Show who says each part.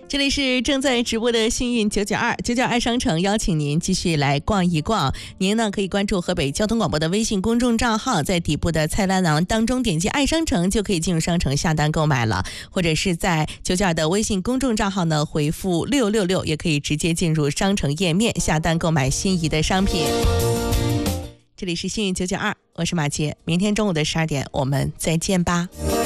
Speaker 1: 这里是正在直播的幸运992爱商城，邀请您继续来逛一逛。您呢可以关注河北交通广播的微信公众账号，在底部的菜单栏当中点击爱商城就可以进入商城下单购买了，或者是在992的微信公众账号呢回复666，也可以直接进入商城页面下单购买心仪的商品。这里是幸运992，我是马杰，明天中午的12点我们再见吧。